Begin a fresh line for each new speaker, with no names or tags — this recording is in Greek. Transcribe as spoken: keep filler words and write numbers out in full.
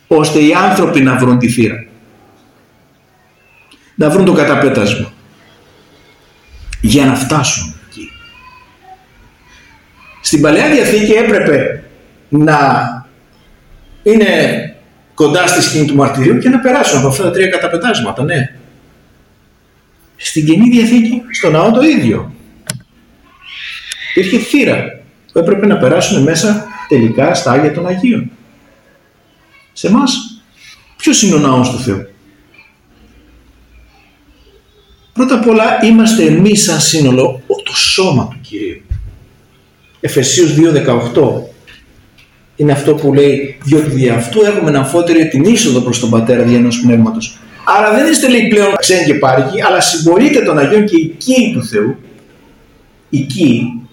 ώστε οι άνθρωποι να βρουν τη θύρα, να βρουν το καταπέτασμα για να φτάσουν εκεί. Στην Παλαιά Διαθήκη έπρεπε να είναι κοντά στη σκηνή του μαρτυρίου και να περάσουν από αυτά τα τρία καταπετάσματα, ναι. Στην Καινή Διαθήκη, στο ναό το ίδιο. Υπήρχε θύρα που έπρεπε να περάσουν μέσα τελικά στα Άγια των Αγίων. Σε εμάς, ποιος είναι ο ναός του Θεού? Πρώτα απ' όλα είμαστε εμείς σαν σύνολο το σώμα του Κυρίου. Εφεσίους δύο δεκαοκτώ είναι αυτό που λέει, διότι δι' αυτού έχουμε να αμφότερη την είσοδο προς τον Πατέρα δια ενός πνεύματος. Άρα δεν είστε, λέει, πλέον ξένοι και πάρικοι, αλλά συμπορείτε των Αγίων και οικείοι του Θεού, οικείοι,